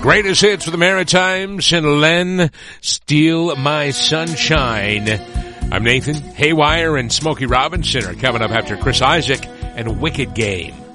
Greatest hits for the Maritimes and Len, Steal My Sunshine. I'm Nathan Haywire, and Smokey Robinson are coming up after Chris Isaak and Wicked Game.